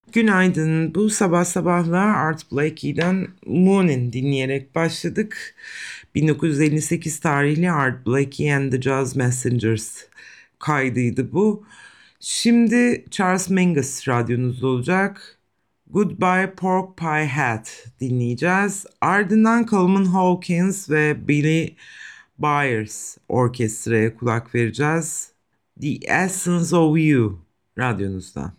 Günaydın. Bu sabah sabahla Art Blakey'den Moonin dinleyerek başladık. 1958 tarihli Art Blakey and the Jazz Messengers kaydıydı bu. Şimdi Charles Mingus radyonuzda olacak. Goodbye Pork Pie Hat dinleyeceğiz. Ardından Coleman Hawkins ve Billy Byers orkestraya kulak vereceğiz. The Essence of You radyonuzda.